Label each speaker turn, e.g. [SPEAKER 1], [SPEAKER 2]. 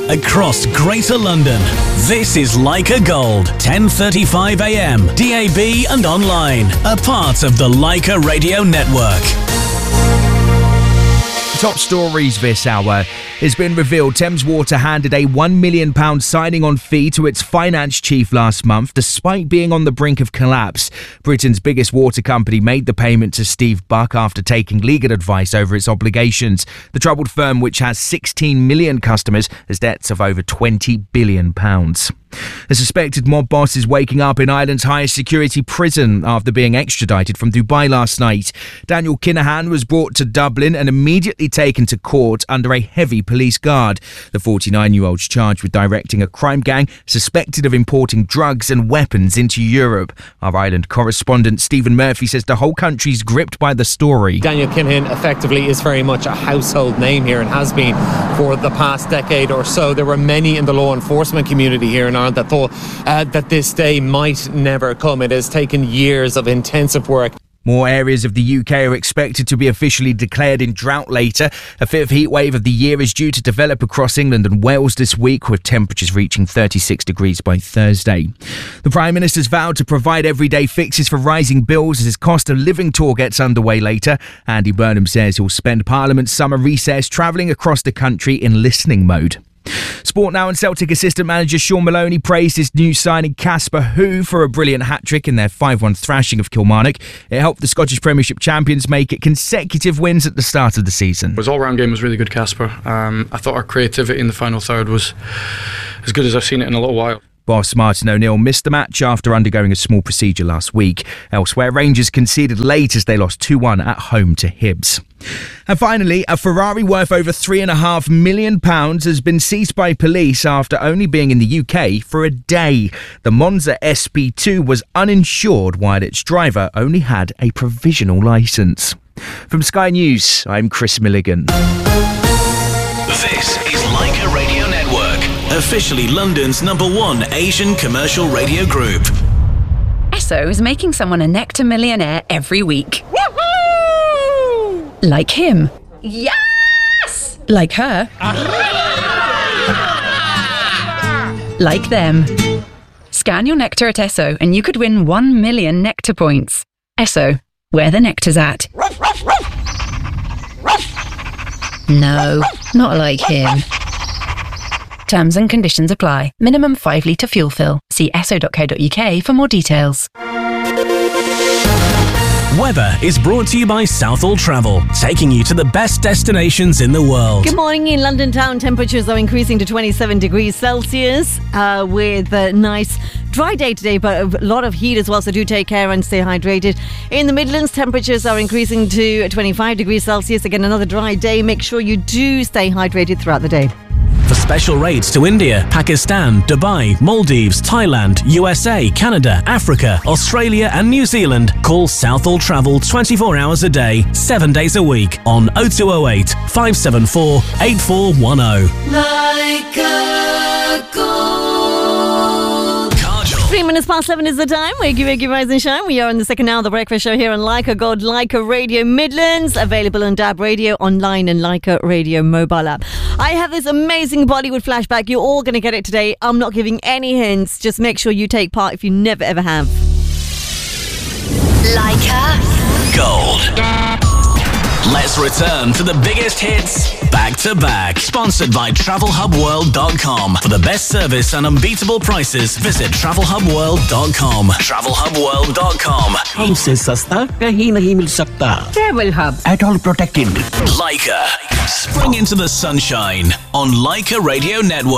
[SPEAKER 1] across Greater London. This is Leica Gold, 10:35 a.m, DAB and online. A part of the Leica Radio Network.
[SPEAKER 2] Top stories this hour. It's been revealed Thames Water handed a £1 million signing-on fee to its finance chief last month, despite being on the brink of collapse. Britain's biggest water company made the payment to Steve Buck after taking legal advice over its obligations. The troubled firm, which has 16 million customers, has debts of over £20 billion. A suspected mob boss is waking up in Ireland's highest security prison after being extradited from Dubai last night. Daniel Kinahan was brought to Dublin and immediately taken to court under a heavy police guard. The 49-year-old's charged with directing a crime gang suspected of importing drugs and weapons into Europe. Our Ireland correspondent Stephen Murphy says the whole country's gripped by the story.
[SPEAKER 3] Daniel Kinahan effectively is very much a household name here and has been for the past decade or so. There were many in the law enforcement community here in Ireland that thought that this day might never come. It has taken years of intensive work.
[SPEAKER 2] More areas of the UK are expected to be officially declared in drought later. A fifth heatwave of the year is due to develop across England and Wales this week, with temperatures reaching 36 degrees by Thursday. The Prime Minister's vowed to provide everyday fixes for rising bills as his cost of living tour gets underway later. Andy Burnham says he'll spend Parliament's summer recess travelling across the country in listening mode. Sport now, and Celtic assistant manager Sean Maloney praised his new signing Casper Hough for a brilliant hat-trick in their 5-1 thrashing of Kilmarnock. It helped the Scottish Premiership champions make it consecutive wins at the start of the season.
[SPEAKER 4] His all-round game was really good, Casper. I thought our creativity in the final third was as good as I've seen it in a little while.
[SPEAKER 2] Boss Martin O'Neill missed the match after undergoing a small procedure last week. Elsewhere, Rangers conceded late as they lost 2-1 at home to Hibs. And finally, a Ferrari worth over £3.5 million has been seized by police after only being in the UK for a day. The Monza SP2 was uninsured while its driver only had a provisional licence. From Sky News, I'm Chris Milligan.
[SPEAKER 1] This is Leica Radio Network, officially London's #1 Asian commercial radio group.
[SPEAKER 5] Esso is making someone a Nectar millionaire every week. Woohoo! Like him. Yes! Like her. Like them. Scan your Nectar at Esso and you could win 1 million Nectar points. Esso, where the nectar's at. No, not like him. Terms and conditions apply. Minimum 5 litre fuel fill. See esso.co.uk for more details.
[SPEAKER 1] Weather is brought to you by Southall Travel, taking you to the best destinations in the world.
[SPEAKER 6] Good morning. In London town, temperatures are increasing to 27 degrees Celsius with a nice dry day today, but a lot of heat as well, so do take care and stay hydrated. In the Midlands, temperatures are increasing to 25 degrees Celsius. Again, another dry day. Make sure you do stay hydrated throughout the day.
[SPEAKER 1] For special rates to India, Pakistan, Dubai, Maldives, Thailand, USA, Canada, Africa, Australia and New Zealand, call Southall Travel 24 hours a day, 7 days a week on 0208 574 8410.
[SPEAKER 6] Like a gold. 3 minutes past 7 is the time. Wakey, rise and shine. We are in the second hour of the breakfast show here on Leica Gold, Leica Radio Midlands, available on DAB Radio, online and Leica Radio mobile app. I have this amazing Bollywood flashback. You're all going to get it today. I'm not giving any hints. Just make sure you take part if you never ever have.
[SPEAKER 1] Leica Gold. Let's return to the biggest hits back to back. Sponsored by TravelHubWorld.com. For the best service and unbeatable prices, visit TravelHubWorld.com. TravelHubWorld.com.
[SPEAKER 7] हमसे सस्ता कहीं नहीं मिल सकता.
[SPEAKER 5] Travel Hub.
[SPEAKER 7] At all protected.
[SPEAKER 1] Leica. Spring into the sunshine on Leica Radio Network.